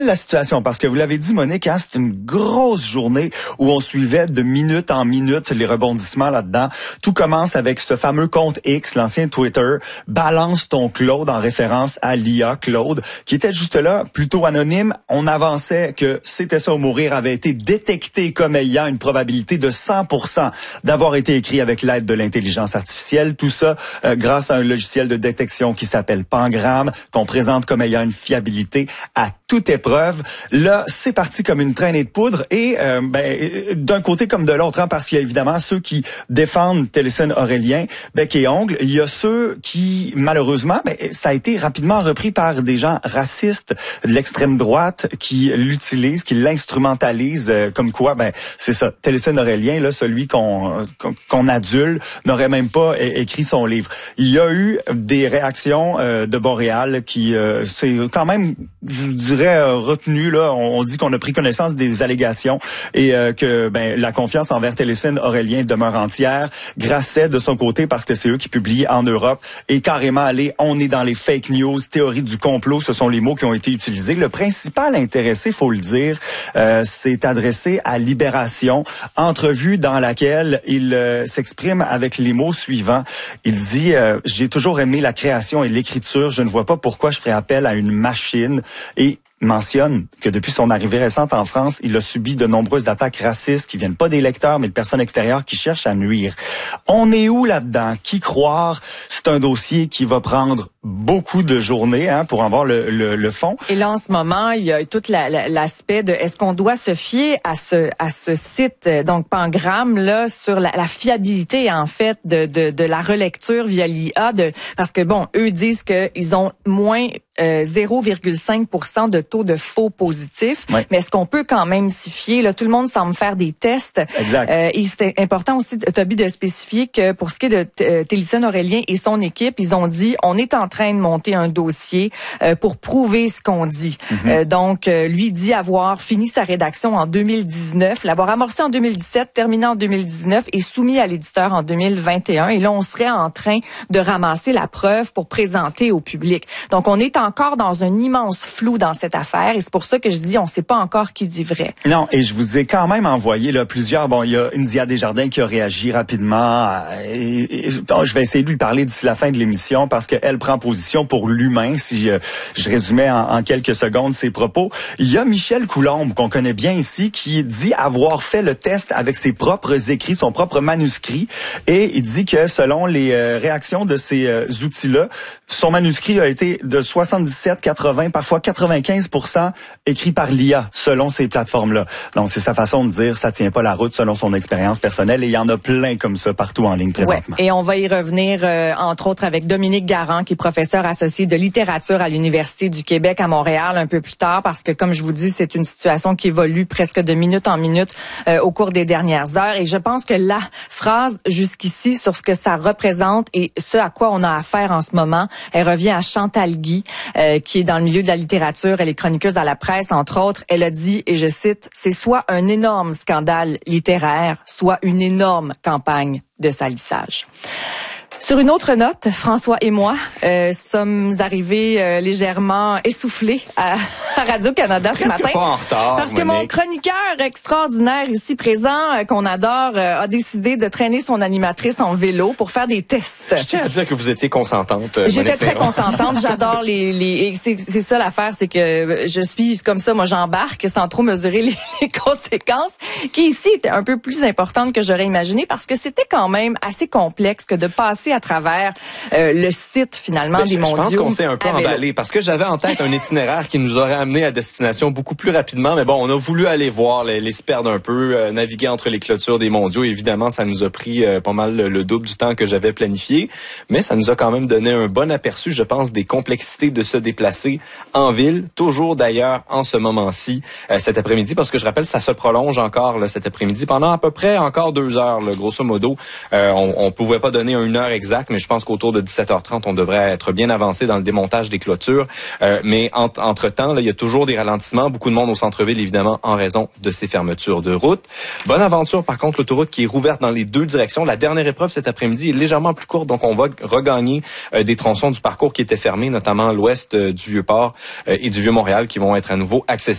La situation, parce que vous l'avez dit, Monique, hein, c'est une grosse journée où on suivait de minute en minute les rebondissements là-dedans. Tout commence avec ce fameux compte X, l'ancien Twitter, balance ton Claude en référence à l'IA Claude, qui était juste là, plutôt anonyme. On avançait que C'était ça ou mourir avait été détecté comme ayant une probabilité de 100% d'avoir été écrit avec l'aide de l'intelligence artificielle. Tout ça grâce à un logiciel de détection qui s'appelle Pangram, qu'on présente comme ayant une fiabilité à toute épreuve. Là, c'est parti comme une traînée de poudre et d'un côté comme de l'autre, hein, parce qu'il y a évidemment ceux qui défendent Téléphone Aurélien bec et ongle. Il y a ceux qui, malheureusement, ça a été rapidement repris par des gens racistes de l'extrême droite qui l'utilisent, qui l'instrumentalisent comme quoi, c'est ça, Téléphone Aurélien, là, celui qu'on adule, n'aurait même pas écrit son livre. Il y a eu des réactions de Montréal qui, c'est quand même, je dirais, retenu là. On dit qu'on a pris connaissance des allégations et que la confiance envers Téléphone Aurélien demeure entière. Grasset de son côté, parce que c'est eux qui publient en Europe, et carrément on est dans les fake news, théorie du complot, ce sont les mots qui ont été utilisés. Le principal intéressé, faut le dire, s'est adressé à Libération, entrevue dans laquelle il s'exprime avec les mots suivants. Il dit j'ai toujours aimé la création et l'écriture, je ne vois pas pourquoi je ferais appel à une machine, et mentionne que depuis son arrivée récente en France, il a subi de nombreuses attaques racistes qui viennent pas des lecteurs, mais de personnes extérieures qui cherchent à nuire. On est où là-dedans? Qui croire? C'est un dossier qui va prendre beaucoup de journées pour en voir le fond. Et là, en ce moment, il y a tout l'aspect de est-ce qu'on doit se fier à ce site, donc Pangram, là, sur la fiabilité, en fait, de la relecture via l'IA, parce que, bon, eux disent qu'ils ont moins 0,5% de taux de faux positifs. Oui. Mais est-ce qu'on peut quand même s'y fier? Là, tout le monde semble faire des tests. Exact. Et c'est important aussi, Toby, de spécifier que pour ce qui est de Téléphone Aurélien et son équipe, ils ont dit, on est en train de monter un dossier pour prouver ce qu'on dit. Mm-hmm. Donc, lui dit avoir fini sa rédaction en 2019, l'avoir amorcé en 2017, terminé en 2019 et soumis à l'éditeur en 2021. Et là, on serait en train de ramasser la preuve pour présenter au public. Donc, on est encore dans un immense flou dans cette affaire et c'est pour ça que je dis on sait pas encore qui dit vrai. Non, et je vous ai quand même envoyé là plusieurs. Bon, il y a India Desjardins qui a réagi rapidement. Je vais essayer de lui parler d'ici la fin de l'émission parce qu'elle prend position pour l'humain. Si je résumais en quelques secondes ses propos, il y a Michel Coulombe qu'on connaît bien ici qui dit avoir fait le test avec ses propres écrits, son propre manuscrit, et il dit que selon les réactions de ces outils-là, son manuscrit a été de 77, 80, parfois 95% écrit par l'IA, selon ces plateformes-là. Donc, c'est sa façon de dire, ça tient pas la route selon son expérience personnelle, et il y en a plein comme ça partout en ligne présentement. Ouais, et on va y revenir, entre autres, avec Dominique Garand, qui est professeur associé de littérature à l'Université du Québec à Montréal, un peu plus tard, parce que, comme je vous dis, c'est une situation qui évolue presque de minute en minute au cours des dernières heures, et je pense que la phrase jusqu'ici sur ce que ça représente et ce à quoi on a affaire en ce moment, elle revient à Chantal Guy, qui est dans le milieu de la littérature, elle est chroniqueuse à la presse, entre autres. Elle a dit, et je cite, « C'est soit un énorme scandale littéraire, soit une énorme campagne de salissage ». Sur une autre note, François et moi sommes arrivés légèrement essoufflés à Radio-Canada ce matin. Pas en retard, parce que mon chroniqueur extraordinaire ici présent, qu'on adore, a décidé de traîner son animatrice en vélo pour faire des tests. Je tiens à dire que vous étiez consentante. J'étais très consentante. J'adore et c'est ça l'affaire, c'est que je suis comme ça, moi j'embarque sans trop mesurer les conséquences, qui ici étaient un peu plus importantes que j'aurais imaginé parce que c'était quand même assez complexe que de passer à travers le site finalement des mondiaux. Je pense qu'on s'est un peu emballé parce que j'avais en tête un itinéraire qui nous aurait amené à destination beaucoup plus rapidement, mais bon, on a voulu aller voir, les se perdre un peu, naviguer entre les clôtures des mondiaux. Évidemment, ça nous a pris pas mal le double du temps que j'avais planifié, mais ça nous a quand même donné un bon aperçu, je pense, des complexités de se déplacer en ville, toujours d'ailleurs en ce moment-ci, cet après-midi, parce que je rappelle, ça se prolonge encore là, cet après-midi pendant à peu près encore 2 heures, là, grosso modo. On pouvait pas donner une heure exacte, mais je pense qu'autour de 17h30, on devrait être bien avancé dans le démontage des clôtures. Mais entre-temps, là, il y a toujours des ralentissements. Beaucoup de monde au centre-ville, évidemment, en raison de ces fermetures de route. Bonne aventure, par contre, l'autoroute qui est rouverte dans les 2 directions. La dernière épreuve cet après-midi est légèrement plus courte, donc on va regagner des tronçons du parcours qui étaient fermés, notamment l'ouest du Vieux-Port et du Vieux-Montréal, qui vont être à nouveau accessibles.